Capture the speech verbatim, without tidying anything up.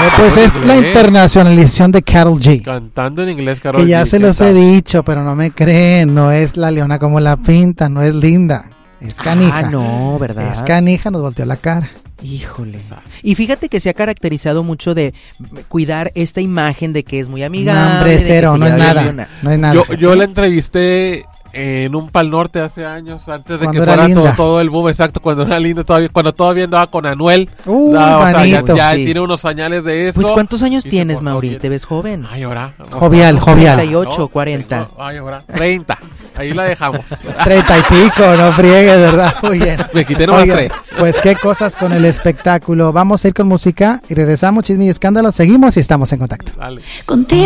Pues es la internacionalización de Karol G. Cantando en inglés, Karol G. Que ya se los he dicho, pero no me creen. No es la leona como la pinta, no es linda. Es canija. Ah, no, ¿verdad? Es canija, nos volteó la cara. Híjole. Y fíjate que se ha caracterizado mucho de cuidar esta imagen de que es muy amigable. No, hombre, cero, no es nada. No es nada. Yo, yo la entrevisté en un Pal Norte hace años, antes de cuando que fuera todo, todo el boom, exacto, cuando era linda, todavía, cuando todavía andaba con Anuel. Uh, la, o sea, ya, ya sí. tiene unos señales de eso. Pues ¿cuántos años tienes, Mauri? ¿Te ves joven? Ay, ahora. Jovial, jovial. treinta y ocho, cuarenta. Tengo, ay, ahora. treinta. Ahí la dejamos. treinta y pico, no friegues, ¿verdad? Muy bien. Me quité nomás tres. Pues qué cosas con el espectáculo. Vamos a ir con música y regresamos, Chisme y Escándalo. Seguimos y estamos en contacto. Dale. Contigo.